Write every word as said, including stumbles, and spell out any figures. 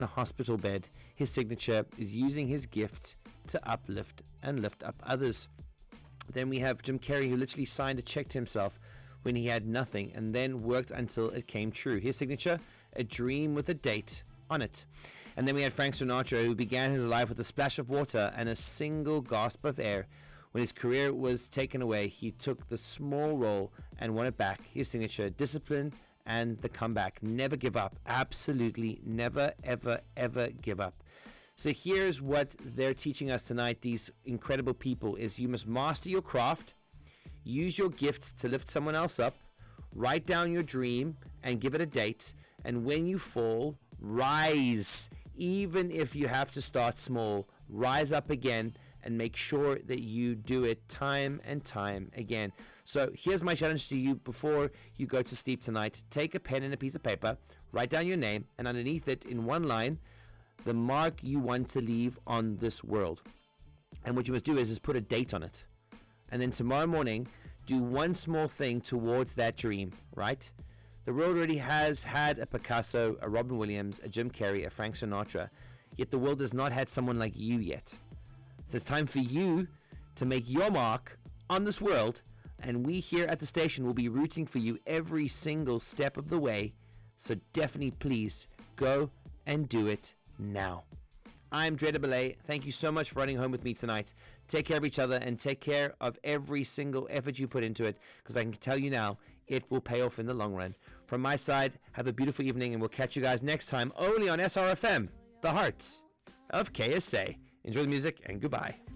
a hospital bed. His signature is using his gift to uplift and lift up others. Then we have Jim Carrey, who literally signed a check to himself when he had nothing and then worked until it came true. His signature, a dream with a date on it. And then we had Frank Sinatra, who began his life with a splash of water and a single gasp of air. When his career was taken away, he took the small role and won it back. His signature, discipline and the comeback. Never give up. Absolutely never, ever, ever give up. So here's what they're teaching us tonight, these incredible people, is you must master your craft, use your gift to lift someone else up, write down your dream and give it a date, and when you fall, rise. Even if you have to start small, rise up again and make sure that you do it time and time again. So here's my challenge to you before you go to sleep tonight. Take a pen and a piece of paper, write down your name, and underneath it in one line, the mark you want to leave on this world. And what you must do is, is put a date on it. And then tomorrow morning, do one small thing towards that dream, right? The world already has had a Picasso, a Robin Williams, a Jim Carrey, a Frank Sinatra, yet the world has not had someone like you yet. So it's time for you to make your mark on this world, and we here at the station will be rooting for you every single step of the way. So definitely please go and do it now. I'm Dre Belay. Thank you so much for running home with me tonight. Take care of each other and take care of every single effort you put into it, because I can tell you now, it will pay off in the long run. From my side, have a beautiful evening, and we'll catch you guys next time only on S R F M, the heart of K S A. Enjoy the music and goodbye.